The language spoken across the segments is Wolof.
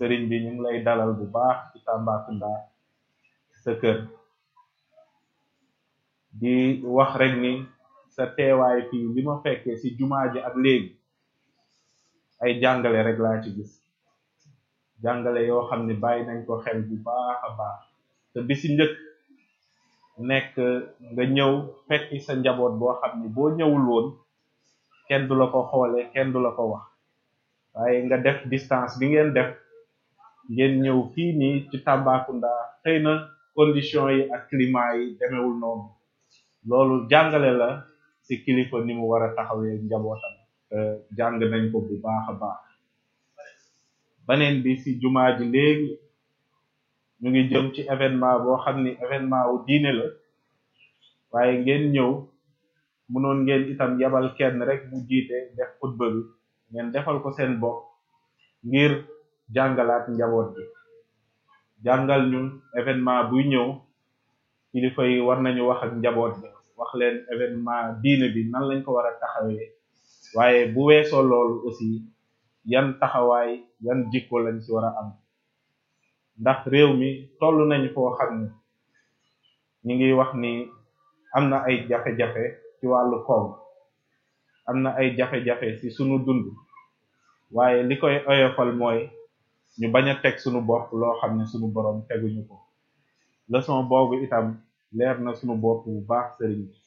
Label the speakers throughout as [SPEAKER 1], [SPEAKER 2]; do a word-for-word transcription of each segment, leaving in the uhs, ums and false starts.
[SPEAKER 1] sëriñ bi ñu ngi lay dalal bu baax ci Tambacounda sa kër di wax rek ni sa teewaay fii li ma fekkee ci jumaa ji ak léegi ay jàngale rek laa ci gis jàngale yoo xam ne bàyyi nañ ko xel bu baax a baax te bi ci njëkk nekk nga ñëw fekki sa njaboot boo xam ne boo ñëwul woon kenn du la ko xoole kenn du la ko wax waaye nga def distance bi ngeen def ngeen ñëw fii nii ci Tambacounda xëy na condition yi ak climat yi demewul noonu loolu jàngale la ci kilifa ni mu war a taxawee njabootam jàng nañ ko bu baax a baax beneen bi ci jumaa ji léegi ñu ngi jëm ci événement boo xam ni événement wu diine la waaye ngeen ñëw mënoon ngeen itam yabal kenn rek mu jiite def xutba bi ngeen defal ko seen bopp ngir jàngalaat njaboot bi jàngal ñu événement buy ñëw kilifa yi war nañu wax ak njaboot bi wax leen événement diine bi nan lañ ko war a taxawee waaye bu weesoo loolu aussi yan taxawaay yan jikko lañ ci war a am ndax réew mi toll nañ foo xam ne ñi ngi wax ni am na ay jafe-jafe ci wàllu koom am na ay jafe-jafe ci sunu dund waaye li koy oyofal mooy ñu bañ a teg sunu bopp loo xam ne sunu borom teguñu ko leçon boobu itam leer na sunu bopp bu baax sëriñ bi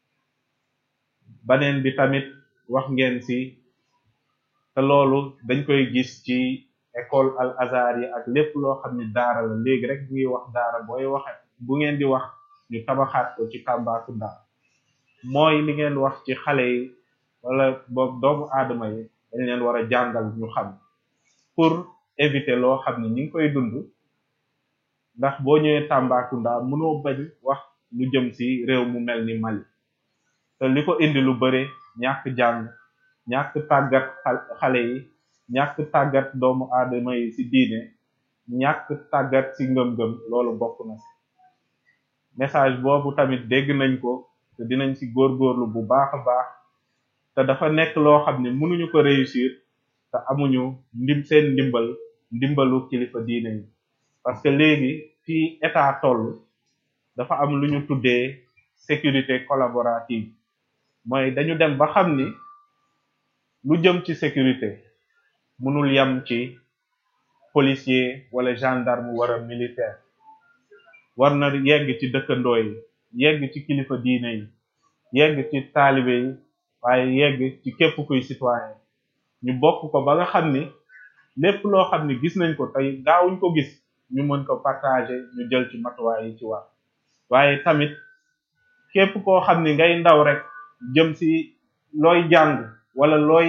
[SPEAKER 1] baneen bi tamit wax ngeen ci te loolu dañ koy gis ci école al azhar yi ak lépp loo xam ne daara la léegi rek bu ngi wax daara booy waxe bu ngeen di wax ñu tabaxaat ko ci Tambacounda mooy li ngeen wax ci xale yi wala boog doomu aadama yi dañ leen war a jàngal ñu xam pour éviter loo xam ne ñi ngi koy dund ndax boo ñëwee Tambacounda mënoo bañ wax lu jëm ci réew mu mel ni Mali te li ko indi lu bare ñàkk jàng ñàkk tàggat xale yi ñàkk tàggat doomu aadama yi ci diine ñàkk tàggat ci ngëm-ngëm loolu bokk na ci message boobu tamit dégg nañ ko te dinañ ci góorgóorlu bu baax a baax te dafa nekk loo xam ne mënuñu ko réussir te amuñu ndim seen ndimbal ndimbalu kilifa diine yi parce que léegi fii état toll dafa am lu ñu tuddee sécurité collaborative mooy dañu dem ba xam ni lu jëm ci sécurité mënul yam ci policier wala gendarme wala militaire war na yegg ci dëkkandoo yi yegg ci kilifa diine yi yegg ci taalibe yi waaye yegg ci képp kuy citoyen ñu bokk ko ba nga xam ni lépp loo xam ni gis nañ ko tey gaawuñ ko gis ñu mën ko partager ñu jël ci matuwaay yi ci war waaye tamit képp koo xam ni ngay ndaw rek jëm ci looy jàng wala looy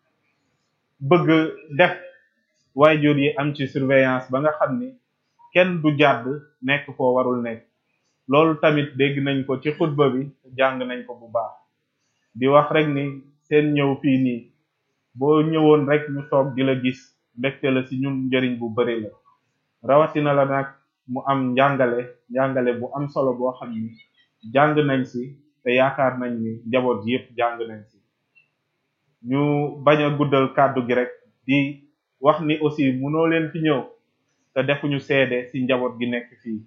[SPEAKER 1] bëgg def waajur yi am ci surveillance ba nga xam ni kenn du jàdd nekk foo warul nekk loolu tamit dégg nañ ko ci xutba bi jàng nañ ko bu baax di wax rek ni seen ñëw fii nii boo ñëwoon rek ñu toog di la gis mbégte la ci ñun njëriñ bu bari la rawatina la nag mu am njàngale njàngale bu am solo boo xam ni jàng nañ ci te yaakaar nañ ni njaboot yépp jàng nañ ci ñu bañ a guddal kàddu gi rek di wax ni aussi mënoo leen fi ñëw te defuñu seede ci njaboot gi nekk fii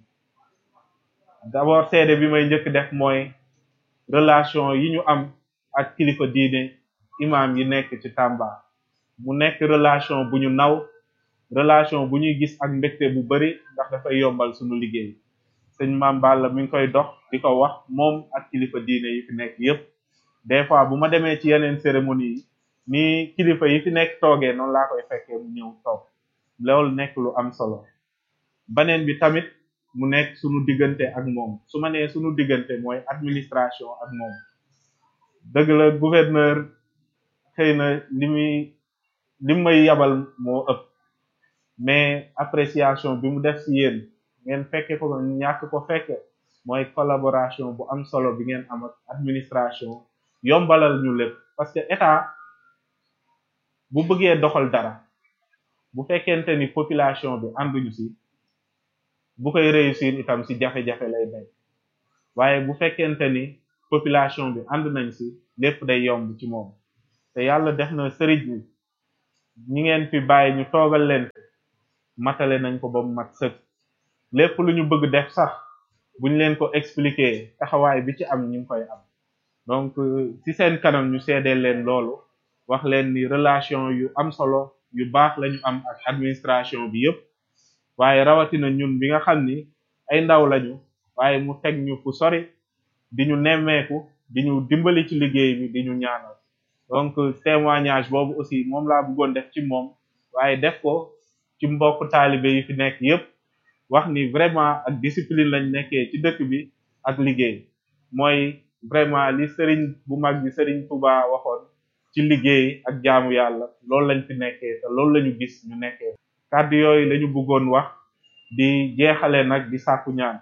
[SPEAKER 1] d'abord seede bi may njëkk def mooy relation yi ñu am ak kilifa diine imam yi nekk ci Tamba mu nekk relation bu ñu naw relation bu ñuy gis ak mbégte bu bari ndax dafay yombal suñu liggéey sëñ Mame Balla mi ngi koy dox di ko wax moom ak kilifa diine yi fi nekk yépp des fois bu ma demee ci yeneen cérémonie yi ni kilifa yi fi nekk toogee noonu laa koy fekkee mu ñëw toog loolu nekk lu am solo baneen bi tamit mu nekk sunu diggante ak moom su ma nee sunu diggante mooy administration ak moom dëgg la gouverneur xëy na li muy li may yabal moo ëpp mais appréciation bi mu def ci yéen ngeen fekke ko ñàkk ko fekke mooy collaboration bu am solo bi ngeen am ak administration yombalal ñu lépp parce que état bu bëggee doxal dara bu fekkente ni population bi ànduñu ci bu koy réussir itam ci jafe-jafe lay day waaye bu fekkente ni population bi ànd nañ ci lépp day yomb ci moom te yàlla def na sëriñ bi ñi ngeen fi bàyyi ñu toogal leen matale nañ ko ba mu mat sëkk lépp lu ñu bëgg def sax buñ leen ko expliquer taxawaay bi ci am ñu ngi koy am donc ci seen kanam ñu seedeel leen loolu wax leen ni relation yu am solo yu baax lañu am ak administration bi yëpp waaye rawatina ñun bi nga xam ni ay ndaw lañu waaye mu teg ñu fu sori di ñu nemmeeku di ñu dimbali ci liggéey bi di ñu ñaanal donc témoignage boobu aussi moom laa bëggoon def ci moom waaye def ko ci mbokk taalibe yi fi nekk yëpp wax ni vraiment ak discipline lañ nekkee ci dëkk bi ak liggéey mooy vraiment li sëriñ bu mag bi sëriñ Touba waxoon ci liggéey ak jaamu yàlla loolu lañ fi nekkee te loolu lañu gis ñu nekkee kàddu yooyu lañu bëggoon wax di jeexale nag di sàkku ñaan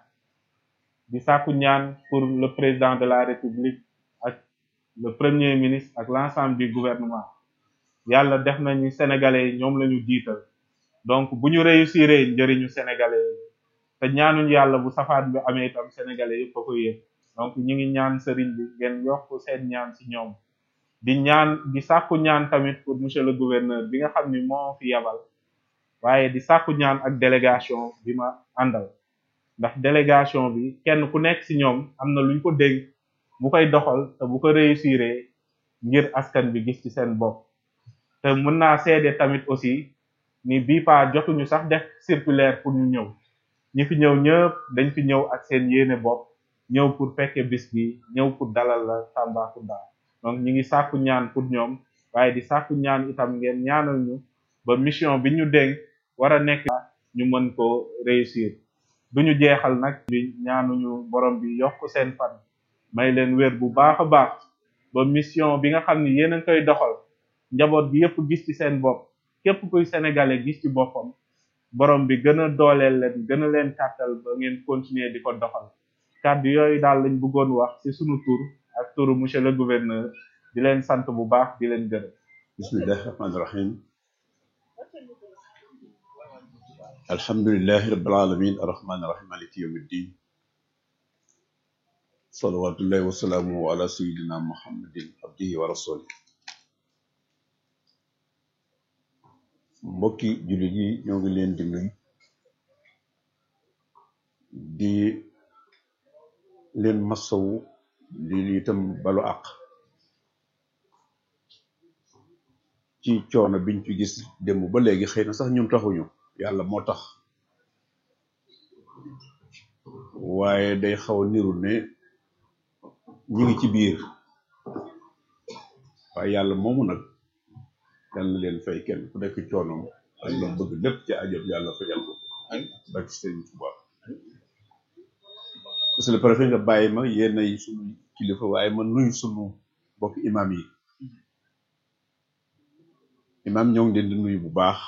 [SPEAKER 1] di sàkku ñaan pour le président de la république ak le premier ministre ak l'ensemble du gouvernement yàlla def nañu sénégalais yi ñoom lañu jiital donc bu ñu réussir njëriñu sénégalais yi te ñaanuñ yàlla bu safaan bi amee itam sénégalais yëpp a koy yëg donc ñu ngi ñaan sëriñ bi ngeen yokk seen ñaan ci ñoom di ñaan di sàkku ñaan tamit pour monsieur le gouverneur bi nga xam ni moo fi yabal waaye di sàkku ñaan ak délégation bi ma àndal ndax délégation bi kenn ku nekk ci ñoom am na luñ ko dégg mu koy doxal te bu ko réussir ngir askan bi gis ci seen bopp te mën naa seede tamit aussi ni bii pa jotuñu sax def circulaire pour ñu ñëw ñi fi ñëw ñëpp dañ fi ñëw ak seen yéene bopp ñëw pour fekke bis bi ñëw pour dalal la Tambacounda donc ñi ngi sàkku ñaan pour ñoom waaye di sàkku ñaan itam ngeen ñaanal ñu ba mission bi ñu dénk war a nekk ñu mën ko réussir duñu jeexal nag bi ñaanuñu borom bi yokk seen fan may leen wér bu baax a baax ba mission bi nga xam ni yéen a ngi koy doxal njaboot bi yëpp gis ci seen bopp képp kuy sénégalais gis ci boppam borom bi gën a dooleel leen gën a leen kàttal ba ngeen continuer di ko doxal kàddu yooyu daal lañ bëggoon wax ci sunu tur ak turu monsieur le gouverneur di leen sant bu baax di leen gërëm
[SPEAKER 2] bismillahi rahmaani rahim alhamdulillahi rabbil alamin arrahmani rahim maliki yawmiddin salawatullahi wa salaamu ala sayyidina muhammadin abdihi wa rasulih mbokki jullit yi ñoo ngi leen di nuyu di leen masawu di itam balu àq ci coono biñ fi gis démb ba léegi xëy na sax ñun taxuñu yàlla moo tax waaye day xaw a niru ne ñi ngi ci biir waaye yàlla moomu nag yàlla na leen fay kenn ku nekk coonoom ak la bëgg lépp ci ajab yàlla fajal ko barke Sëriñ Tuubaa monsieur le préfet nga bàyyi ma yéen ay sunu kilifa waaye ma nuyu sunu bokk imam yi imam ñoo ngi leen di nuyu bu baax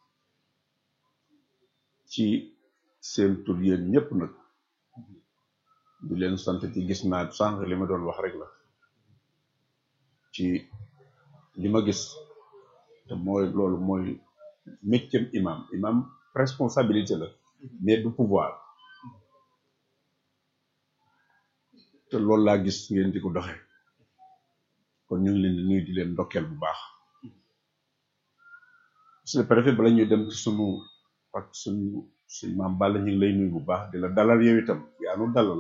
[SPEAKER 2] ci seen tur yéen ñëpp nag di leen sant ci gis naa sànq li ma doon wax rek la ci li ma gis te mooy loolu mooy métier imam imam responsabilité la mais du pouvoir te loolu laa gis ngeen di ko doxee kon ñu ngi leen di nuyu di leen ndokkeel bu baax monsieur le préfet bala ñuy dem ci sunu ak suñu suñ maam Balla ñu ngi lay nuyu bu baax di la dalal yow itam yaa nu dalal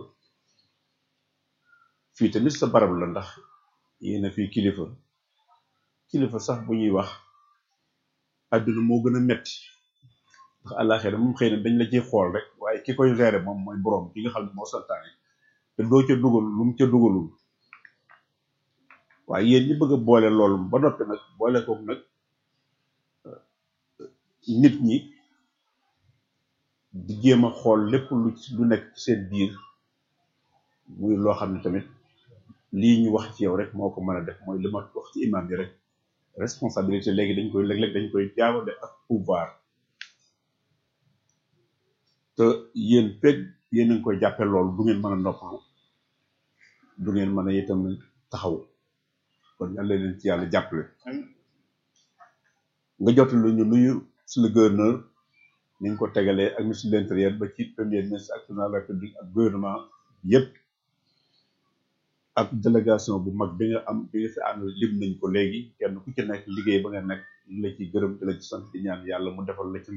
[SPEAKER 2] fii tamit sa barab la ndax yéen a fii kilifa kilifa sax bu ñuy wax àdduna moo gën a metti ndax àllaaxira moom xëy na dañ la ciy xool rek waaye ki koy gérer moom mooy borom ki nga xam ne moo santaane te doo ca dugal lu mu ca dugalul waaye yéen ñi bëgg a boole loolu ba noppi nag boole kook nag nit ñi di jéem a xool lépp lu lu nekk ci seen biir muy loo xam ne tamit lii ñu wax ci yow rek moo ko mën a def mooy li ma wax ci imam bi rek responsabilité léegi dañ koy léeg-léeg dañ koy jaawale ak pouvoir te yéen fekk yéen a ngi koy jàppe loolu du ngeen mën a noppalu du ngeen mën a itam taxaw kon yàlla leen ci yàlla jàppale nga jot lu ñu nuyu sur le gouverneur ni ñu ko tegalee ak ministre de l'intérieur ba ci premier ministre ak président de la république ak gouvernement yépp ak délégation bu mag bi nga am bi nga fi ànd lim nañ ko léegi kenn ku ci nekk liggéey ba nga nekk ñu la ci gërëm di la ci sant di ñaan yàlla mu defal la ci